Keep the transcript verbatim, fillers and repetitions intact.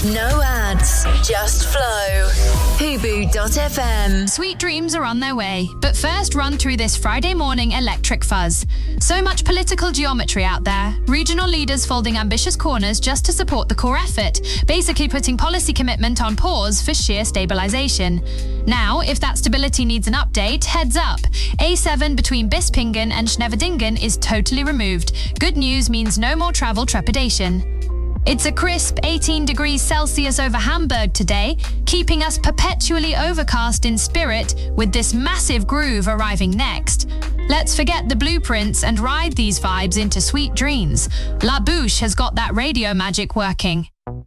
No ads, just flow. Hubu dot f m. Sweet dreams are on their way, but first run through this Friday morning electric fuzz. So much political geometry out there, regional leaders folding ambitious corners just to support the core effort, basically putting policy commitment on pause for sheer stabilisation. Now, if that stability needs an update, heads up. A seven between Bispingen and Schneverdingen is totally removed. Good news means no more travel trepidation. It's a crisp eighteen degrees Celsius over Hamburg today, keeping us perpetually overcast in spirit with this massive groove arriving next. Let's forget the blueprints and ride these vibes into sweet dreams. La Bouche has got that radio magic working.